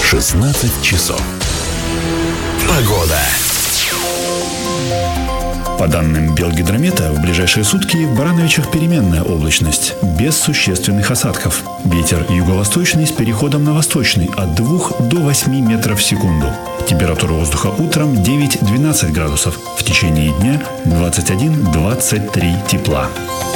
16 часов. Погода. По данным Белгидромета, в ближайшие сутки в Барановичах переменная облачность, без существенных осадков. Ветер юго-восточный с переходом на восточный от 2 до 8 метров в секунду. Температура воздуха утром 9-12 градусов, в течение дня 21-23 тепла.